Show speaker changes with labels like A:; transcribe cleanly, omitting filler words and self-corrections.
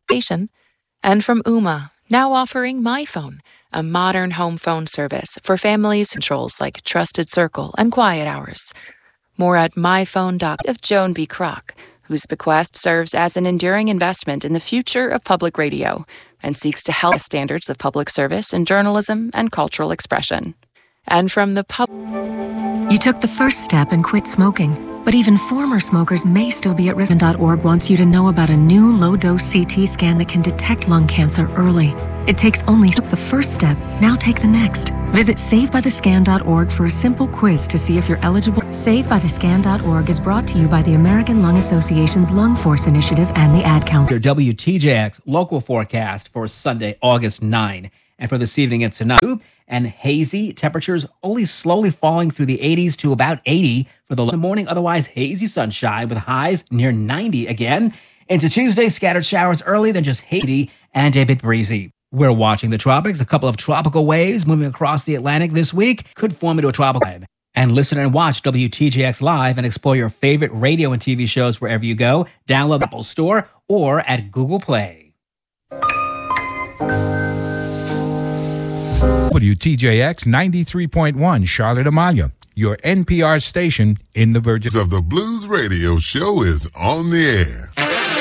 A: station. And from Ooma, now offering My Phone, a modern home phone service for families controls like Trusted Circle and Quiet Hours. More at myphone.com of Joan B. Kroc, whose bequest serves as an enduring investment in the future of public radio and seeks to help standards of public service in journalism and cultural expression. And from the
B: You took the first step and quit smoking, but even former smokers may still be at risk. .org wants you to know about a new low-dose CT scan that can detect lung cancer early. It takes only the first step. Now take the next. Visit SaveByTheScan.org for a simple quiz to see if you're eligible. SaveByTheScan.org is brought to you by the American Lung Association's Lung Force Initiative and the Ad Council.
C: Your WTJX local forecast for Sunday, August 9. And for this evening, it's tonight and hazy. Temperatures only slowly falling through the 80s to about 80 for the morning. Otherwise, hazy sunshine with highs near 90 again. Into Tuesday, scattered showers early, then just hazy and a bit breezy. We're watching the tropics. A couple of tropical waves moving across the Atlantic this week could form into a tropical wave. And listen and watch WTJX Live and explore your favorite radio and TV shows wherever you go. Download the Apple Store or at Google Play.
D: WTJX 93.1 Charlotte Amalia, your NPR station in the Virgin.
E: Of the Blues Radio Show is on the air.